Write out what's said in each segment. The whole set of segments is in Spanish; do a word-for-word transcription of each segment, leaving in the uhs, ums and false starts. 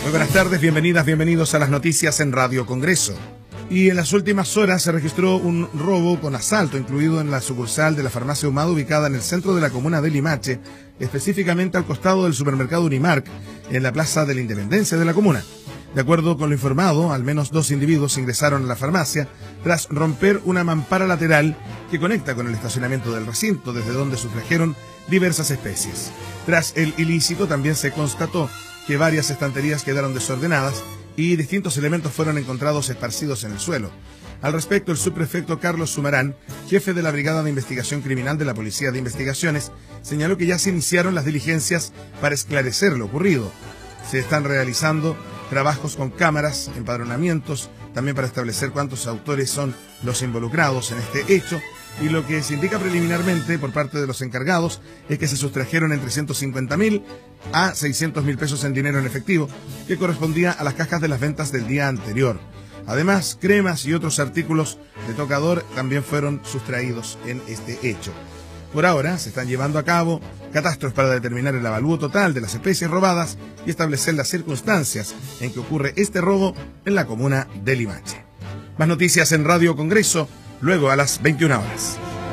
Muy buenas tardes, bienvenidas, bienvenidos a las noticias en Radio Congreso. Y en las últimas horas se registró un robo con asalto incluido en la sucursal de la farmacia Humada ubicada en el centro de la comuna de Limache, específicamente al costado del supermercado Unimark, en la plaza de la Independencia de la comuna. De acuerdo con lo informado, al menos dos individuos ingresaron a la farmacia tras romper una mampara lateral que conecta con el estacionamiento del recinto, desde donde sustrajeron diversas especies. Tras el ilícito también se constató que varias estanterías quedaron desordenadas y distintos elementos fueron encontrados esparcidos en el suelo. Al respecto, el subprefecto Carlos Sumarán, jefe de la Brigada de Investigación Criminal de la Policía de Investigaciones, señaló que ya se iniciaron las diligencias para esclarecer lo ocurrido. Se están realizando trabajos con cámaras, empadronamientos, también para establecer cuántos autores son los involucrados en este hecho, y lo que se indica preliminarmente por parte de los encargados es que se sustrajeron entre ciento cincuenta mil a seiscientos mil pesos en dinero en efectivo, que correspondía a las cajas de las ventas del día anterior. Además, cremas y otros artículos de tocador también fueron sustraídos en este hecho. Por ahora se están llevando a cabo catastros para determinar el avalúo total de las especies robadas y establecer las circunstancias en que ocurre este robo en la comuna de Limache. Más noticias en Radio Congreso, luego a las veintiuna horas.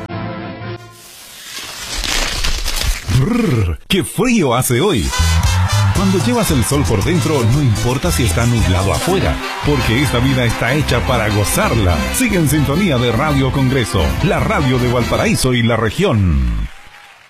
Brrr, ¡qué frío hace hoy! Cuando llevas el sol por dentro, no importa si está nublado afuera, porque esta vida está hecha para gozarla. Sigue en sintonía de Radio Congreso, la radio de Valparaíso y la región.